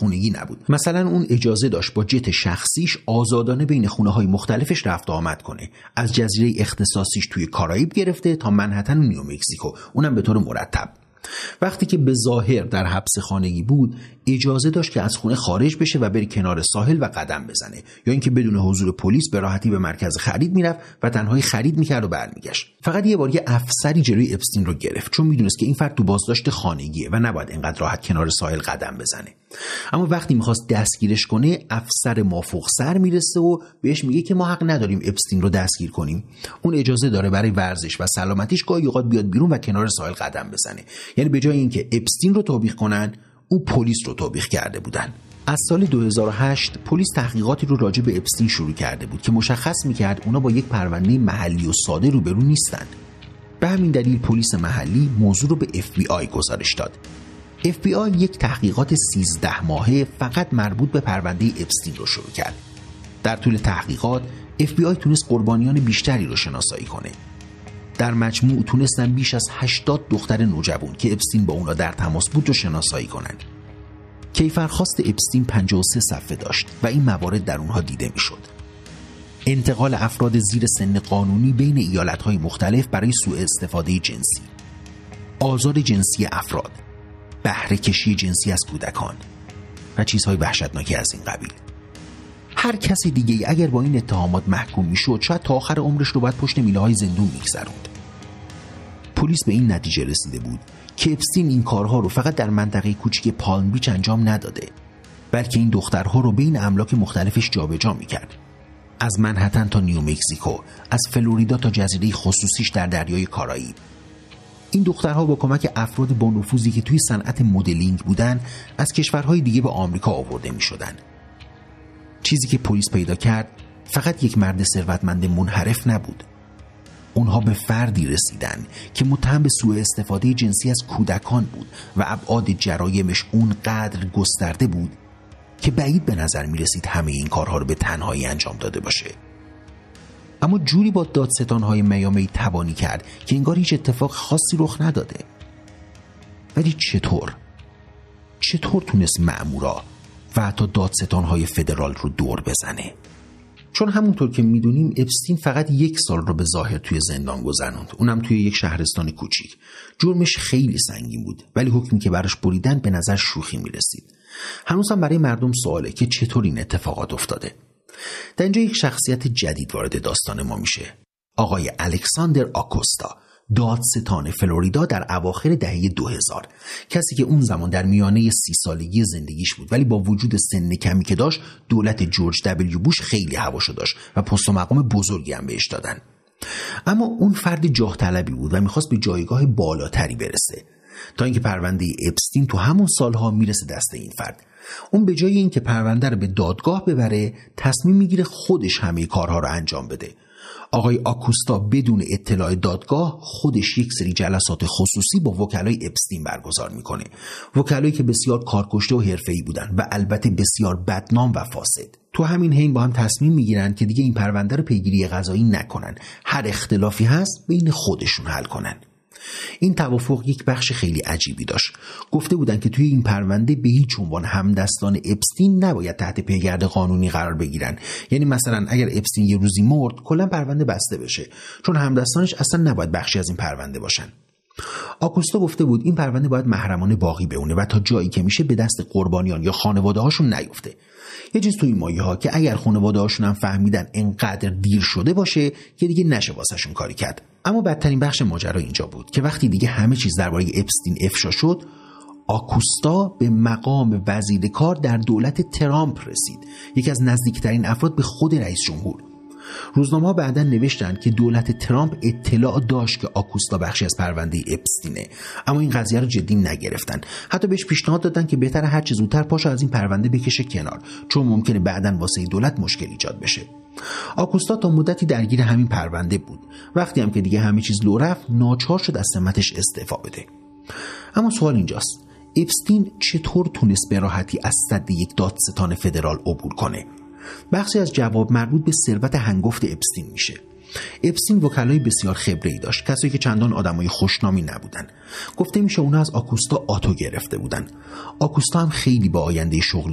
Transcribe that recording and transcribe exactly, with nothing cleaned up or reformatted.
خونگی نبود. مثلا اون اجازه داشت با جت شخصیش آزادانه بین خونه‌های مختلفش رفت و آمد کنه، از جزیره اختصاصیش توی کارائیب گرفته تا منهتن و نیومکزیکو، اونم به طور مرتب. وقتی که به ظاهر در حبس خانگی بود اجازه داشت که از خونه خارج بشه و بره کنار ساحل و قدم بزنه، یا اینکه بدون حضور پلیس به راحتی به مرکز خرید میرفت و تنهایی خرید میکرد و برمیگشت. فقط یه بار یه افسری جلوی اپستین رو گرفت چون میدونست که این فرد تو بازداشت خانگیه و نباید اینقدر راحت کنار ساحل قدم بزنه. اما وقتی میخواست دستگیرش کنه افسر مافوق سر میرسه و بهش میگه که ما حق نداریم اپستین رو دستگیر کنیم، اون اجازه داره برای ورزش و سلامتیش گاهی اوقات بیاد بیرون و کنار ساحل قدم بزنه. یعنی به جای اینکه اپستین رو توبیخ کنن او پلیس رو توبیخ کرده بودن. از سال دو هزار و هشت پلیس تحقیقاتی رو راجع به اپستین شروع کرده بود که مشخص میکرد اونا با یک پرونده محلی و ساده روبرو نیستن. به همین دلیل پلیس محلی موضوع رو به اف بی آی گزارش داد. اف بی آی یک تحقیقات سیزده ماهه فقط مربوط به پرونده اپستین رو شروع کرد. در طول تحقیقات اف بی آی تونست قربانیان بیشتری رو شناسایی کنه. در مجموع تونستن بیش از هشتاد دختر نوجوان که اپستین با اونا در تماس بود رو شناسایی کنن. کیفرخواست اپستین پنجاه و سه صفحه داشت و این موارد در اونها دیده میشد: انتقال افراد زیر سن قانونی بین ایالت‌های مختلف برای سوء استفاده جنسی، آزار جنسی افراد، بهره کشی جنسی از کودکان و چیزهای وحشتناکی از این قبیل. هر کسی دیگه اگر با این اتهامات محکوم میشد شاید تا آخر عمرش رو باید پشت میله‌های زندون میگذروند. پلیس به این نتیجه رسیده بود که اپستین این کارها رو فقط در منطقه کوچیک پالم بیچ انجام نداده، بلکه این دخترها رو بین املاک مختلفش جابجا میکرد. از منهتن تا نیومکزیکو، از فلوریدا تا جزیره خصوصیش در دریای کارائیب. این دخترها با کمک افراد با نفوذی که توی صنعت مدلینگ بودن از کشورهای دیگه به آمریکا آورده میشدن. چیزی که پلیس پیدا کرد فقط یک مرد ثروتمند منحرف نبود. اونها به فردی رسیدن که متهم به سوء استفاده جنسی از کودکان بود و ابعاد جرایمش اونقدر گسترده بود که بعید به نظر می رسید همه این کارها رو به تنهایی انجام داده باشه. اما جوری با دادستانهای میامی تبانی کرد که انگار هیچ اتفاق خاصی رخ نداده. ولی چطور؟ چطور تونست مأمورا و حتی دادستانهای فدرال رو دور بزنه؟ چون همونطور که میدونیم اپستین فقط یک سال رو به ظاهر توی زندان گذروند، اونم توی یک شهرستان کوچیک. جرمش خیلی سنگین بود ولی حکمی که براش بریدن به نظر شوخی میرسید. هنوزم برای مردم سواله که چطور این اتفاقات افتاده. در اینجا یک شخصیت جدید وارد داستان ما میشه: آقای الکساندر آکوستا، دادستان فلوریدا در اواخر دهه دو هزار. کسی که اون زمان در میانه سی سالگی زندگیش بود ولی با وجود سن کمی که داشت دولت جورج دبلیو بوش خیلی هواشو داشت و پست و مقام بزرگی هم بهش دادن. اما اون فرد جاه طلبی بود و میخواست به جایگاه بالاتری برسه، تا اینکه پرونده اپستین تو همون سالها میرسه دست این فرد. اون به جای اینکه پرونده رو به دادگاه ببره تصمیم میگیره خودش همه کارها رو انجام بده. آقای آکوستا بدون اطلاع دادگاه خودش یک سری جلسات خصوصی با وکلای اپستین برگزار میکنه، وکلایی که بسیار کارکشته و حرفه‌ای بودن و البته بسیار بدنام و فاسد. تو همین حین با هم تصمیم میگیرن که دیگه این پرونده رو پیگیری قضایی نکنن، هر اختلافی هست بین خودشون حل کنن. این توافق یک بخش خیلی عجیبی داشت. گفته بودن که توی این پرونده به هیچ عنوان همدستان اپستین نباید تحت پیگرد قانونی قرار بگیرن. یعنی مثلا اگر اپستین یه روزی مرد کلا پرونده بسته بشه، چون همدستانش اصلا نباید بخشی از این پرونده باشن. آکوستا گفته بود این پرونده باید محرمانه باقی بمونه و تا جایی که میشه به دست قربانیان یا خانواده هاشون نیفته. یه چیز توی این مایه ها که اگر خانواده هاشون هم فهمیدن انقدر دیر شده باشه که دیگه نشه واسهشون کاری کرد. اما بدترین بخش ماجرا اینجا بود که وقتی دیگه همه چیز درباره اپستین افشا شد، آکوستا به مقام وزیر کار در دولت ترامپ رسید، یکی از نزدیکترین افراد به خود رئیس جمهور. روزنامه‌ها بعداً نوشتن که دولت ترامپ اطلاع داشت که آکوستا بخشی از پرونده اپستینه، اما این قضیه رو جدی نگرفتن. حتی بهش پیشنهاد دادن که بهتره هر چه زودتر پاشو از این پرونده بکشه کنار، چون ممکنه بعداً واسه دولت مشکل ایجاد بشه. آکوستا تا مدتی درگیر همین پرونده بود. وقتی هم که دیگه همه چیز لو رفت، ناچار شد از سمتش استعفا بده. اما سوال اینجاست: اپستین چطور تونست به راحتی از سد یک دادستان فدرال عبور کنه؟ بخشی از جواب مربوط به ثروت هنگفت اپستین میشه. اپستین وکلای بسیار خبره‌ای داشت، کسایی که چندان آدمای خوشنامی نبودن. گفته میشه اونا از آکوستا آتو گرفته بودن. آکوستا هم خیلی با آینده شغلی